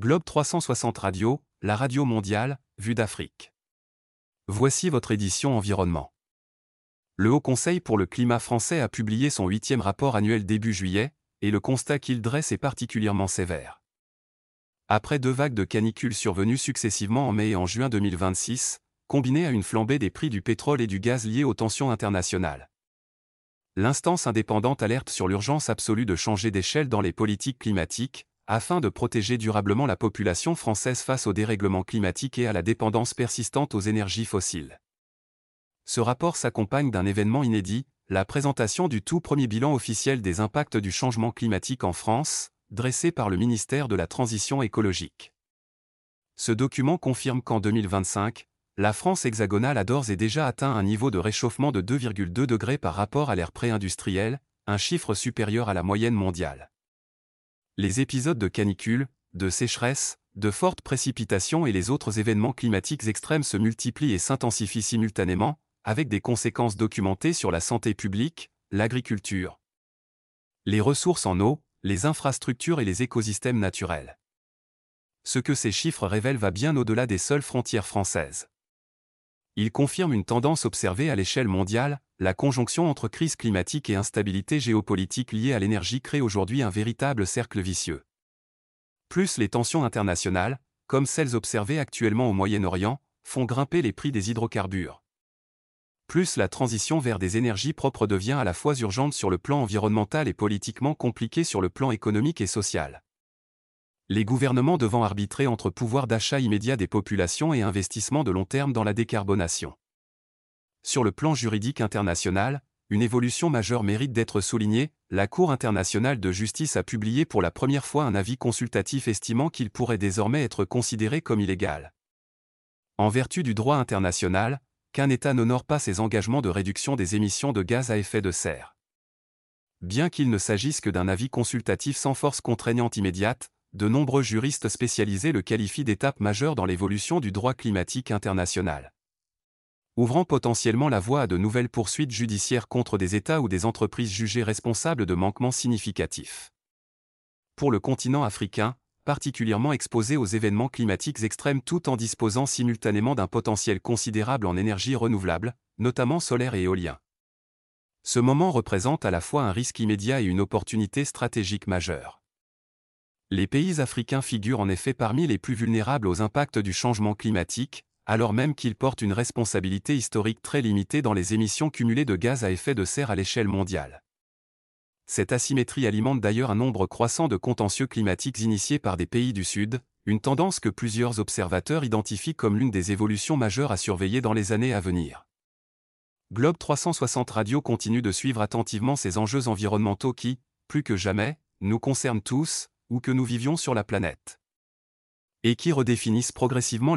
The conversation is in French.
Globe 360 Radio, la radio mondiale, vue d'Afrique. Voici votre édition environnement. Le Haut Conseil pour le climat français a publié son 8e rapport annuel début juillet, et le constat qu'il dresse est particulièrement sévère. Après 2 vagues de canicules survenues successivement en mai et en juin 2026, combinées à une flambée des prix du pétrole et du gaz liés aux tensions internationales, l'instance indépendante alerte sur l'urgence absolue de changer d'échelle dans les politiques climatiques, afin de protéger durablement la population française face au dérèglement climatique et à la dépendance persistante aux énergies fossiles. Ce rapport s'accompagne d'un événement inédit, la présentation du tout premier bilan officiel des impacts du changement climatique en France, dressé par le ministère de la Transition écologique. Ce document confirme qu'en 2025, la France hexagonale a d'ores et déjà atteint un niveau de réchauffement de 2,2 degrés par rapport à l'ère pré-industrielle, un chiffre supérieur à la moyenne mondiale. Les épisodes de canicule, de sécheresse, de fortes précipitations et les autres événements climatiques extrêmes se multiplient et s'intensifient simultanément, avec des conséquences documentées sur la santé publique, l'agriculture, les ressources en eau, les infrastructures et les écosystèmes naturels. Ce que ces chiffres révèlent va bien au-delà des seules frontières françaises. Ils confirment une tendance observée à l'échelle mondiale, la conjonction entre crise climatique et instabilité géopolitique liée à l'énergie crée aujourd'hui un véritable cercle vicieux. Plus les tensions internationales, comme celles observées actuellement au Moyen-Orient, font grimper les prix des hydrocarbures, plus la transition vers des énergies propres devient à la fois urgente sur le plan environnemental et politiquement compliquée sur le plan économique et social. Les gouvernements devant arbitrer entre pouvoir d'achat immédiat des populations et investissements de long terme dans la décarbonation. Sur le plan juridique international, une évolution majeure mérite d'être soulignée, la Cour internationale de justice a publié pour la première fois un avis consultatif estimant qu'il pourrait désormais être considéré comme illégal, en vertu du droit international, qu'un État n'honore pas ses engagements de réduction des émissions de gaz à effet de serre. Bien qu'il ne s'agisse que d'un avis consultatif sans force contraignante immédiate, de nombreux juristes spécialisés le qualifient d'étape majeure dans l'évolution du droit climatique international, ouvrant potentiellement la voie à de nouvelles poursuites judiciaires contre des États ou des entreprises jugées responsables de manquements significatifs. Pour le continent africain, particulièrement exposé aux événements climatiques extrêmes tout en disposant simultanément d'un potentiel considérable en énergie renouvelable, notamment solaire et éolien. Ce moment représente à la fois un risque immédiat et une opportunité stratégique majeure. Les pays africains figurent en effet parmi les plus vulnérables aux impacts du changement climatique, alors même qu'ils portent une responsabilité historique très limitée dans les émissions cumulées de gaz à effet de serre à l'échelle mondiale. Cette asymétrie alimente d'ailleurs un nombre croissant de contentieux climatiques initiés par des pays du Sud, une tendance que plusieurs observateurs identifient comme l'une des évolutions majeures à surveiller dans les années à venir. Globe 360 Radio continue de suivre attentivement ces enjeux environnementaux qui, plus que jamais, nous concernent tous, où que nous vivions sur la planète, et qui redéfinissent progressivement